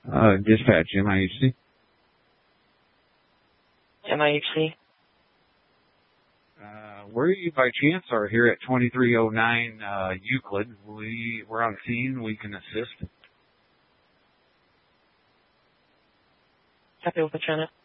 Dispatch, MIHC. MIHC? Where you by chance are here at 2309 Euclid. We're on scene. We can assist. Happy with Lieutenant.